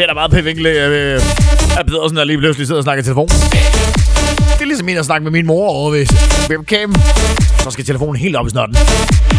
Det er da meget pævinkeligt, at Pedersen der lige pludselig sidder og snakker i telefon. Det er ligesom en at snakke med min mor over ved webcam. Så skal telefonen helt op i snotten.